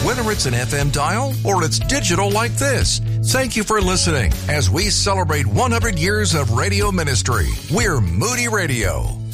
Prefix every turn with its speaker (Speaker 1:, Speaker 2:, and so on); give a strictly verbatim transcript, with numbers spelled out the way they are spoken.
Speaker 1: whether it's an F M dial or it's digital like this. Thank you for listening as we celebrate one hundred years of radio ministry. We're Moody Radio.